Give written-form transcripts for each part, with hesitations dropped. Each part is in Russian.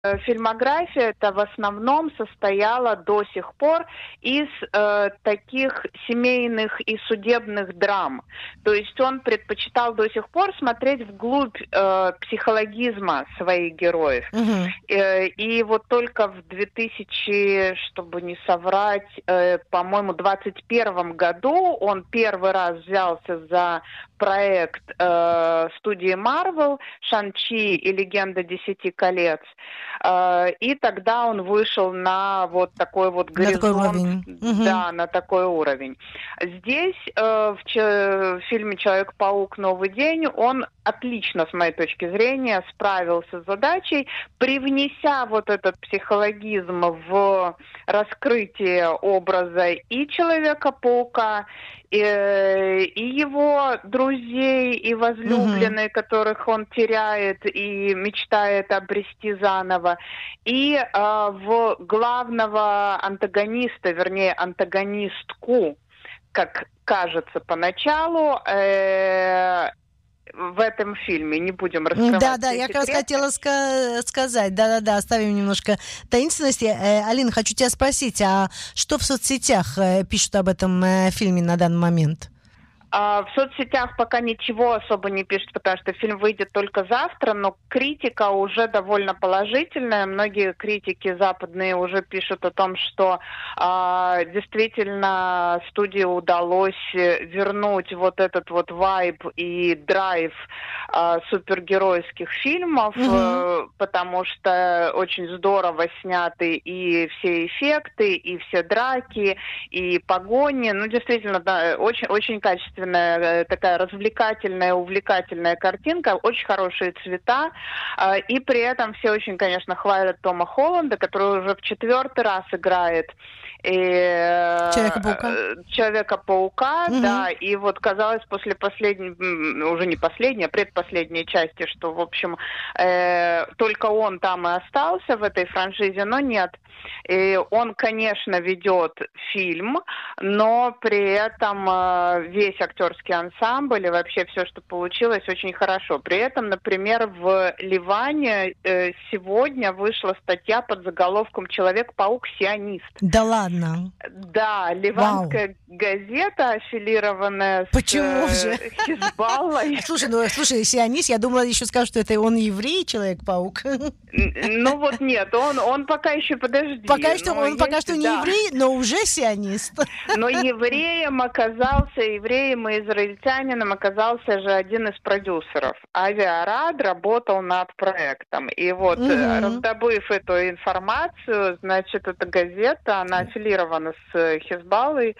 фильмография это в основном состояла до сих пор из таких семейных и судебных драм. То есть он предпочитал до сих пор смотреть вглубь психологизма своих героев. И вот только в 2000, чтобы не соврать, по-моему, 2021 году он первый раз взялся за проект студии Marvel «Шан-Чи и легенда 10 колец». И тогда он вышел на вот такой вот горизонт, на такой уровень. Здесь в фильме «Человек-паук. Новый день» он отлично, с моей точки зрения, справился с задачей, привнеся вот этот психологизм в раскрытие образа и Человека-паука, и его друзей, и возлюбленных, которых он теряет и мечтает обрести заново, и в главного антагониста, вернее, антагонистку, как кажется поначалу, в этом фильме. Не будем раскрывать. Да, я как раз хотела сказать. Да, оставим немножко таинственности. Алина, хочу тебя спросить, а что в соцсетях пишут об этом фильме на данный момент? В соцсетях пока ничего особо не пишут, потому что фильм выйдет только завтра, но критика уже довольно положительная. Многие критики западные уже пишут о том, что действительно студии удалось вернуть вот этот вот вайб и драйв супергеройских фильмов, потому что очень здорово сняты и все эффекты, и все драки, и погони. Ну, действительно, да, очень качественная, такая развлекательная, увлекательная картинка, очень хорошие цвета, и при этом все очень, конечно, хвалят Тома Холланда, который уже в 4-й раз играет Человека-паука, да, и вот казалось после последней, уже не последней, а предпоследней части, что, в общем, только он там и остался в этой франшизе, но нет. И он, конечно, ведет фильм, но при этом весь актерский ансамбль и вообще все, что получилось, очень хорошо. При этом, например, в Ливане сегодня вышла статья под заголовком «Человек-паук-сионист». Да ладно? Да, ливанская газета, аффилированная с Хизбаллой. Слушай, сионист, я думала, еще скажут, что это он еврей, Человек-паук. Ну вот нет, он пока еще, подожди. Пока что не еврей, но уже сионист. Но евреем и израильтянином оказался же один из продюсеров. Ави Арад работал над проектом. И вот, раздобыв эту информацию, значит, эта газета, она аффилирована с Хизбаллой,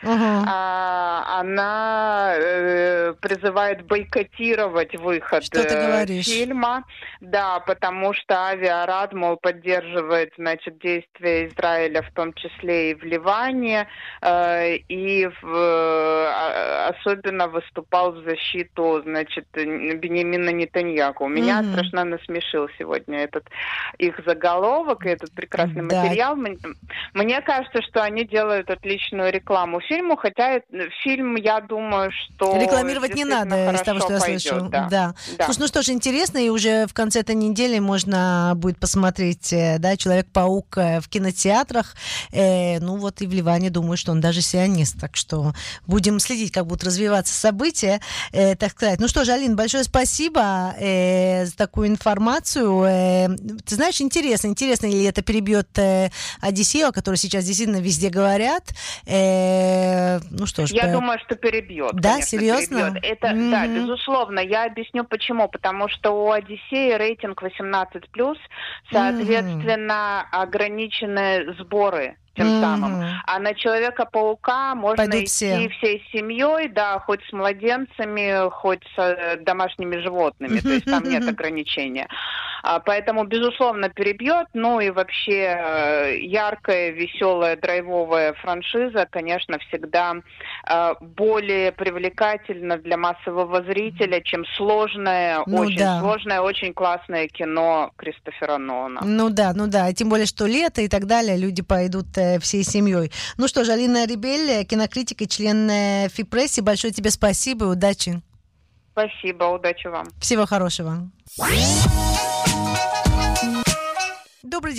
она призывает бойкотировать выход фильма. Да, потому что Ави Арад, мол, поддерживает, значит, действия Израиля, в том числе и в Ливане, и особенно выступал в защиту, значит, Биньямина Нетаньяху. Меня страшно насмешил сегодня этот их заголовок и этот прекрасный материал. Мне кажется, что они делают отличную рекламу фильму, хотя фильм, я думаю, что рекламировать не надо, из того, что я слышу. Да. Слушай, ну что ж, интересно, и уже в конце этой недели можно будет посмотреть, да, «Человек-паук» в кинотеатрах. Ну вот и в Ливане, думаю, что он даже сионист. Так что будем следить, как будут развиваться события, так сказать. Ну что ж, Алин, большое спасибо за такую информацию. Ты знаешь, интересно ли это перебьет Одиссею, о которой сейчас действительно везде говорят. Ну что ж. Я думаю, что перебьет. Да, конечно, серьезно? Перебьет. Это, да, безусловно. Я объясню почему. Потому что у Одиссеи рейтинг 18+, соответственно, ограничены сборы тем самым. А на Человека-паука можно идти всей семьей, да, хоть с младенцами, хоть с домашними животными. То есть там нет ограничения. Поэтому, безусловно, перебьет. Ну и вообще яркая, веселая, драйвовая франшиза, конечно, всегда более привлекательна для массового зрителя, чем сложное, очень классное кино Кристофера Нолана. Ну да. Тем более, что лето и так далее, люди пойдут всей семьей. Ну что ж, Алина Рибель, кинокритик и член ФИПресс, большое тебе спасибо и удачи. Спасибо, удачи вам. Всего хорошего. Добрый день.